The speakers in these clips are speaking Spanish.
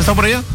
¿Está por allá?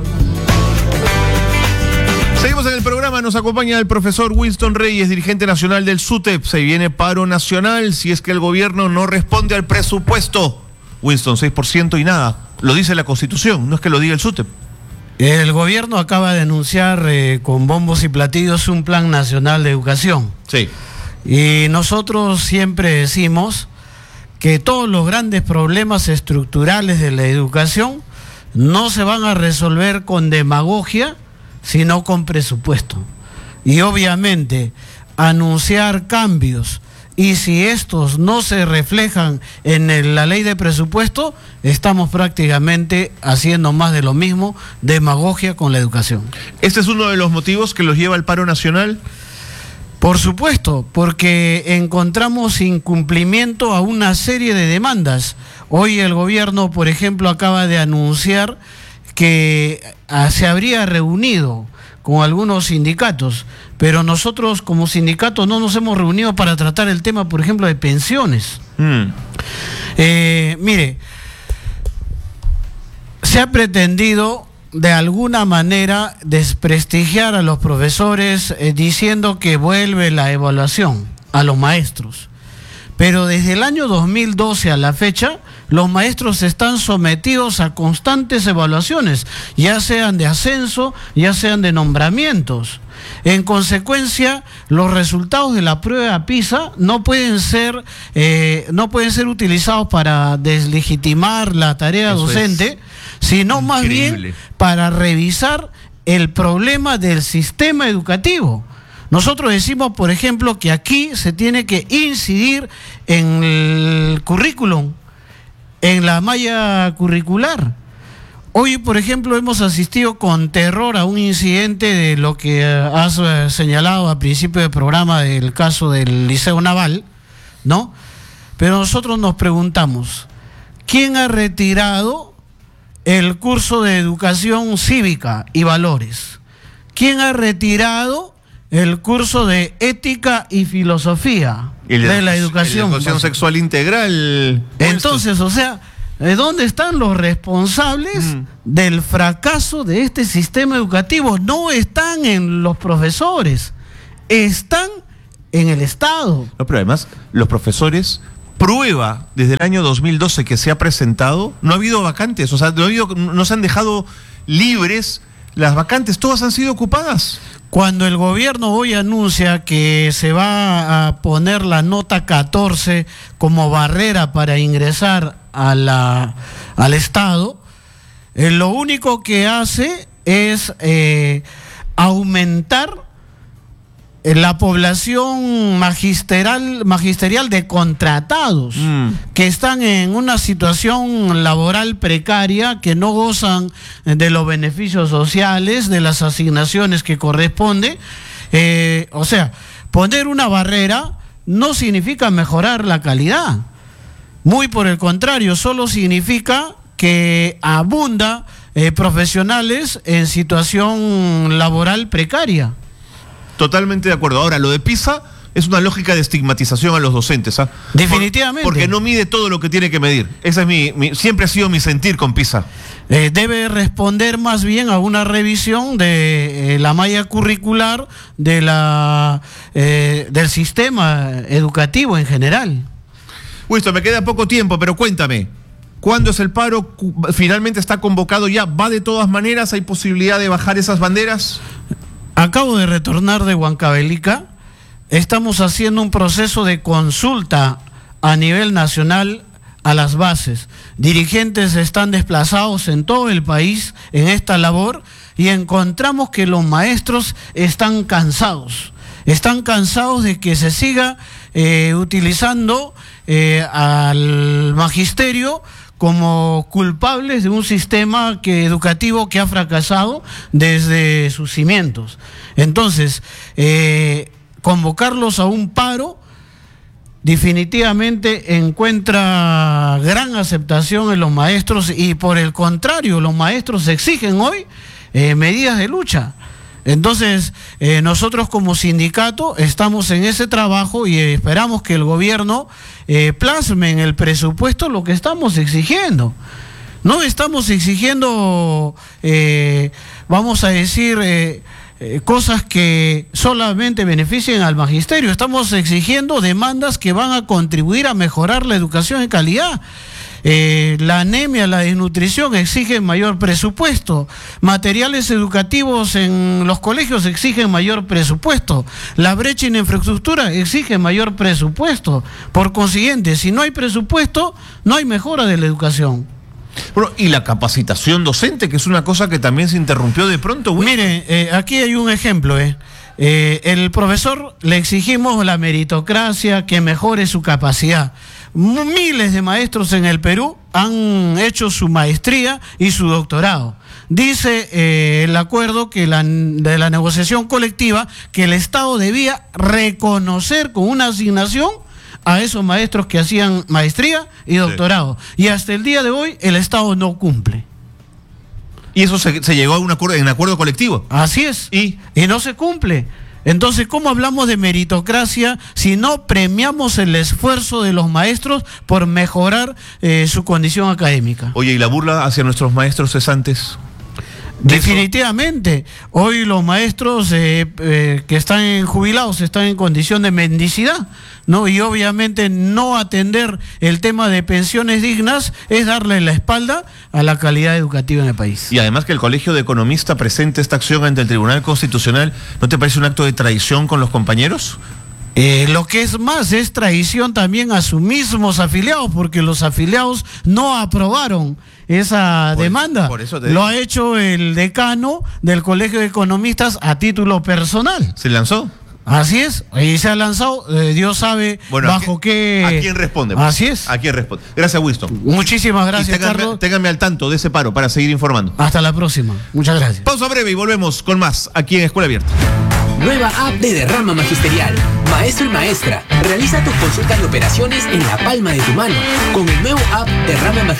Seguimos en el programa, nos acompaña el profesor Winston Reyes, dirigente nacional del SUTEP. Se viene paro nacional si es que el gobierno no responde al presupuesto. Winston, 6% y nada. Lo dice la Constitución, no es que lo diga el SUTEP. El gobierno acaba de anunciar con bombos y platillos un plan nacional de educación. Sí. Y nosotros siempre decimos que todos los grandes problemas estructurales de la educación no se van a resolver con demagogia, sino con presupuesto. Y obviamente anunciar cambios, y si estos no se reflejan en la ley de presupuesto, estamos prácticamente haciendo más de lo mismo, demagogia con la educación. ¿Este es uno de los motivos que los lleva al paro nacional? Por supuesto, porque encontramos incumplimiento a una serie de demandas. Hoy el gobierno, por ejemplo, acaba de anunciar que se habría reunido con algunos sindicatos, pero nosotros como sindicato no nos hemos reunido para tratar el tema, por ejemplo, de pensiones. Mire, se ha pretendido de alguna manera desprestigiar a los profesores diciendo que vuelve la evaluación a los maestros. Pero desde el año 2012 a la fecha, los maestros están sometidos a constantes evaluaciones, ya sean de ascenso, ya sean de nombramientos. En consecuencia, los resultados de la prueba PISA no pueden ser utilizados para deslegitimar la tarea docente, sino más bien para revisar el problema del sistema educativo. Nosotros decimos, por ejemplo, que aquí se tiene que incidir en el currículum, en la malla curricular. Hoy, por ejemplo, hemos asistido con terror a un incidente de lo que has señalado al principio del programa, del caso del Liceo Naval, ¿no? Pero nosotros nos preguntamos, ¿quién ha retirado el curso de educación cívica y valores? ¿Quién ha retirado el curso de ética y filosofía de la educación sexual integral? Entonces, o sea, ¿dónde están los responsables del fracaso de este sistema educativo? No están en los profesores, están en el Estado. No, pero además, los profesores, prueba desde el año 2012 que se ha presentado, no ha habido vacantes, o sea, no se han dejado libres las vacantes, todas han sido ocupadas. Cuando el gobierno hoy anuncia que se va a poner la nota 14 como barrera para ingresar al Estado, lo único que hace es aumentar la población magisterial de contratados que están en una situación laboral precaria, que no gozan de los beneficios sociales, de las asignaciones que corresponde. O sea, poner una barrera no significa mejorar la calidad. Muy por el contrario, solo significa que abunda profesionales en situación laboral precaria. Totalmente de acuerdo. Ahora, lo de PISA es una lógica de estigmatización a los docentes, ¿ah? Definitivamente. Porque no mide todo lo que tiene que medir. Esa es siempre ha sido mi sentir con PISA. Debe responder más bien a una revisión de la malla curricular del sistema educativo en general. Winston, me queda poco tiempo, pero cuéntame, ¿cuándo es el paro? ¿Finalmente está convocado ya? ¿Va de todas maneras? ¿Hay posibilidad de bajar esas banderas? Acabo de retornar de Huancavelica. Estamos haciendo un proceso de consulta a nivel nacional a las bases. Dirigentes están desplazados en todo el país en esta labor y encontramos que los maestros están cansados. Están cansados de que se siga utilizando al magisterio como culpables de un sistema educativo que ha fracasado desde sus cimientos. Entonces, convocarlos a un paro definitivamente encuentra gran aceptación en los maestros, y por el contrario, los maestros exigen hoy medidas de lucha. Entonces, nosotros como sindicato estamos en ese trabajo y esperamos que el gobierno plasme en el presupuesto lo que estamos exigiendo. No estamos exigiendo, vamos a decir, cosas que solamente beneficien al magisterio. Estamos exigiendo demandas que van a contribuir a mejorar la educación de calidad. La anemia, la desnutrición exigen mayor presupuesto. Materiales educativos en los colegios exigen mayor presupuesto. La brecha en infraestructura exige mayor presupuesto. Por consiguiente, si no hay presupuesto, no hay mejora de la educación. Bueno, y la capacitación docente, que es una cosa que también se interrumpió de pronto. Mire, aquí hay un ejemplo. El profesor le exigimos la meritocracia, que mejore su capacidad. Miles de maestros en el Perú han hecho su maestría y su doctorado. Dice el acuerdo de la negociación colectiva que el Estado debía reconocer con una asignación a esos maestros que hacían maestría y doctorado. Sí. Y hasta el día de hoy el Estado no cumple. Y eso se llegó a un acuerdo colectivo. Así es. Y no se cumple. Entonces, ¿cómo hablamos de meritocracia si no premiamos el esfuerzo de los maestros por mejorar su condición académica? Oye, ¿y la burla hacia nuestros maestros cesantes? Definitivamente. Hoy los maestros que están jubilados están en condición de mendicidad, ¿no? Y obviamente no atender el tema de pensiones dignas es darle la espalda a la calidad educativa en el país. Y además que el Colegio de Economistas presente esta acción ante el Tribunal Constitucional, ¿no te parece un acto de traición con los compañeros? Lo que es más, es traición también a sus mismos afiliados, porque los afiliados no aprobaron esa demanda. Por eso lo ha hecho el decano del Colegio de Economistas a título personal. ¿Se lanzó? Así es, y se ha lanzado, Dios sabe bajo qué... ¿A quién responde? Así es. ¿A quién responde? Gracias, Winston. Muchísimas gracias, Carlos. Ténganme al tanto de ese paro para seguir informando. Hasta la próxima. Muchas gracias. Pausa breve y volvemos con más aquí en Escuela Abierta. Nueva app de Derrama Magisterial. Maestro y maestra, realiza tus consultas y operaciones en la palma de tu mano. Con el nuevo app Derrama Magisterial.